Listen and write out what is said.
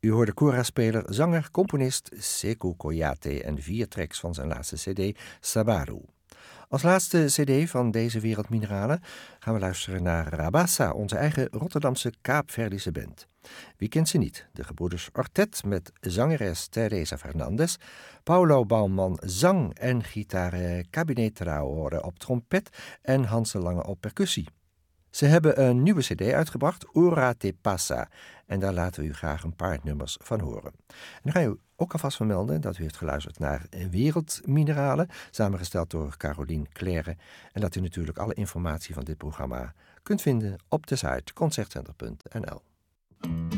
U hoorde Kora-speler, zanger, componist Sekou Koyate en 4 tracks van zijn laatste cd, Sabaru. Als laatste cd van deze Wereldmineralen gaan we luisteren naar Rabassa, onze eigen Rotterdamse Kaapverdische band. Wie kent ze niet? De gebroeders Ortet met zangeres Teresa Fernandes, Paulo Bouwman zang en gitaar, Cabinet Traoré op trompet en Hans de Lange op percussie. Ze hebben een nieuwe cd uitgebracht, Ora Te Passa, en daar laten we u graag een paar nummers van horen. En dan ga je ook alvast vermelden dat u heeft geluisterd naar Wereldmineralen, samengesteld door Caroline Claire, en dat u natuurlijk alle informatie van dit programma kunt vinden op de site concertcenter.nl.